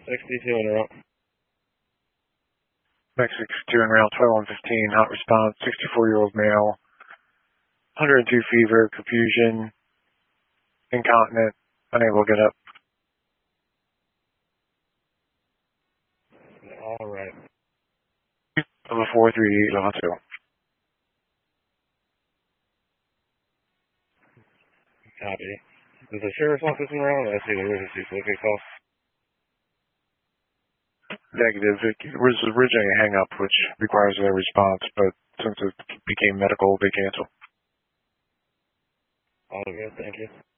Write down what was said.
62 en route. Max 62 en route, 12-115, hot response, 64-year-old male, 102 fever, confusion, incontinent, unable to get up. All right. Level 438, level 2. Copy. Does the sheriff's office in around? I see the emergency located call. Negative. It was originally a hang-up, which requires a response, but since it became medical, they cancel. All good, thank you.